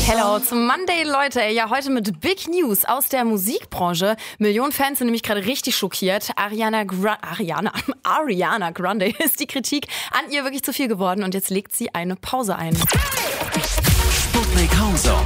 Hello zum Monday, Leute. Ja, heute mit Big News aus der Musikbranche. Millionen Fans sind nämlich gerade richtig schockiert. Ariana Grande ist die Kritik an ihr wirklich zu viel geworden und jetzt legt sie eine Pause ein. Sputnik Homezone.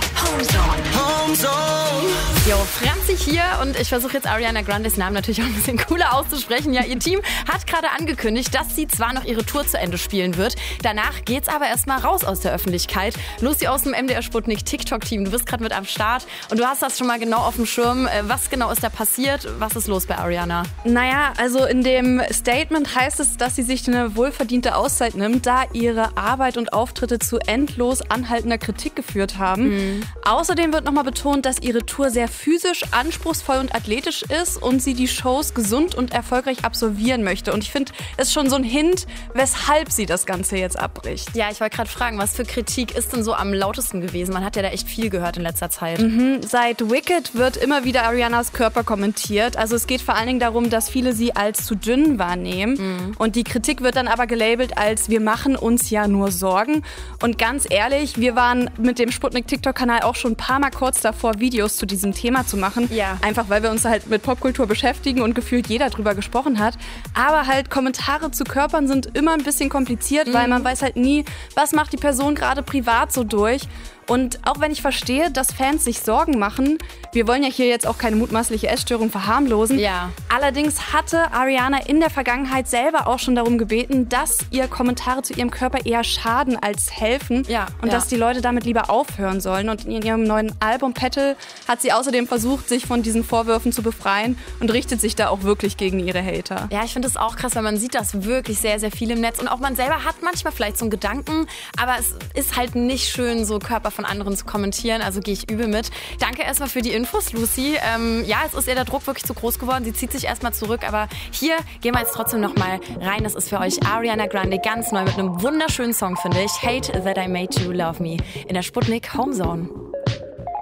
Jo, Franzi hier und ich versuche jetzt Ariana Grandes Namen natürlich auch ein bisschen cooler auszusprechen. Ja, ihr Team hat gerade angekündigt, dass sie zwar noch ihre Tour zu Ende spielen wird. Danach geht's aber erstmal raus aus der Öffentlichkeit. Lucy aus dem MDR Sputnik TikTok-Team, du bist gerade mit am Start und du hast das schon mal genau auf dem Schirm. Was genau ist da passiert? Was ist los bei Ariana? Naja, also in dem Statement heißt es, dass sie sich eine wohlverdiente Auszeit nimmt, da ihre Arbeit und Auftritte zu endlos anhaltender Kritik geführt haben. Außerdem wird nochmal betont, dass ihre Tour sehr physisch, anspruchsvoll und athletisch ist und sie die Shows gesund und erfolgreich absolvieren möchte. Und ich finde, das ist schon so ein Hint, weshalb sie das Ganze jetzt abbricht. Ja, ich wollte gerade fragen, was für Kritik ist denn so am lautesten gewesen? Man hat ja da echt viel gehört in letzter Zeit. Seit Wicked wird immer wieder Arianas Körper kommentiert. Also es geht vor allen Dingen darum, dass viele sie als zu dünn wahrnehmen. Und die Kritik wird dann aber gelabelt als wir machen uns ja nur Sorgen. Und ganz ehrlich, wir waren mit dem Sputnik TikTok-Kanal auch schon ein paar Mal kurz davor, Videos zu diesem Thema zu machen. Ja. Einfach weil wir uns halt mit Popkultur beschäftigen und gefühlt jeder drüber gesprochen hat. Aber halt Kommentare zu Körpern sind immer ein bisschen kompliziert, weil man weiß halt nie, was macht die Person gerade privat so durch. Und auch wenn ich verstehe, dass Fans sich Sorgen machen, wir wollen ja hier jetzt auch keine mutmaßliche Essstörung verharmlosen. Ja. Allerdings hatte Ariana in der Vergangenheit selber auch schon darum gebeten, dass ihr Kommentare zu ihrem Körper eher schaden als helfen. Ja, und dass die Leute damit lieber aufhören sollen. Und in ihrem neuen Album Petal hat sie außerdem versucht, sich von diesen Vorwürfen zu befreien und richtet sich da auch wirklich gegen ihre Hater. Ja, ich finde das auch krass, weil man sieht das wirklich sehr, sehr viel im Netz. Und auch man selber hat manchmal vielleicht so einen Gedanken, aber es ist halt nicht schön, so Körper von anderen zu kommentieren. Also gehe ich übel mit. Danke erstmal für die Infos, Lucy. Ja, es ist ihr der Druck wirklich zu groß geworden. Sie zieht sich erstmal zurück. Aber hier gehen wir jetzt trotzdem noch mal rein. Das ist für euch Ariana Grande ganz neu mit einem wunderschönen Song, finde ich. Hate That I Made You Love Me in der Sputnik Homezone.